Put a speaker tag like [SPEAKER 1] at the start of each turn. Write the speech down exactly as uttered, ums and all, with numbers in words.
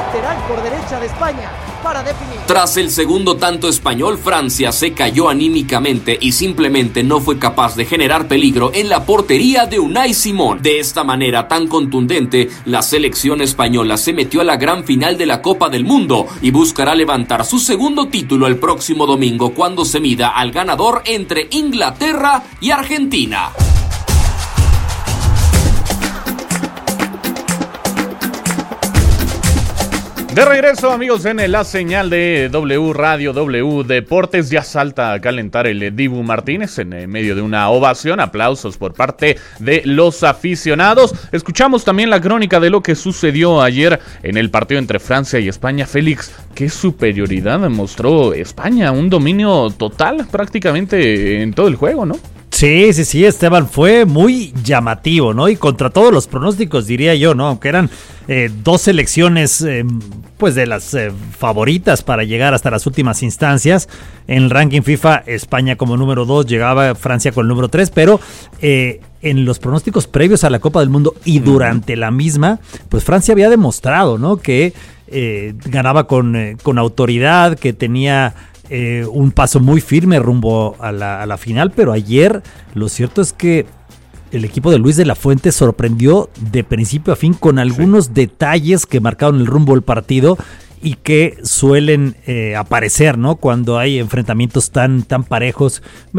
[SPEAKER 1] lateral por derecha de España para definir.
[SPEAKER 2] Tras el segundo tanto español, Francia se cayó anímicamente y simplemente no fue capaz de generar peligro en la portería de Unai Simón. De esta manera tan contundente, la selección española se metió a la gran final de la Copa del Mundo y buscará levantar su segundo título el próximo domingo cuando se mida al ganador entre Inglaterra y Argentina.
[SPEAKER 3] De regreso, amigos, en la señal de W Radio, W Deportes. Ya salta a calentar el Dibu Martínez en medio de una ovación. Aplausos por parte de los aficionados. Escuchamos también la crónica de lo que sucedió ayer en el partido entre Francia y España. Félix, qué superioridad mostró España. Un dominio total prácticamente en todo el juego, ¿no?
[SPEAKER 4] Sí, sí, sí, Esteban, fue muy llamativo, ¿no? Y contra todos los pronósticos, diría yo, ¿no? Aunque eran eh, dos selecciones, eh, pues, de las eh, favoritas para llegar hasta las últimas instancias. En el ranking FIFA, España como número dos, llegaba Francia con el número tres, pero eh, en los pronósticos previos a la Copa del Mundo y durante la misma, pues Francia había demostrado, ¿no? Que eh, ganaba con, eh, con autoridad, que tenía... Eh, un paso muy firme rumbo a la, a la final, pero ayer lo cierto es que el equipo de Luis de la Fuente sorprendió de principio a fin con algunos sí. detalles que marcaron el rumbo del partido y que suelen eh, aparecer, ¿no? Cuando hay enfrentamientos tan, tan parejos.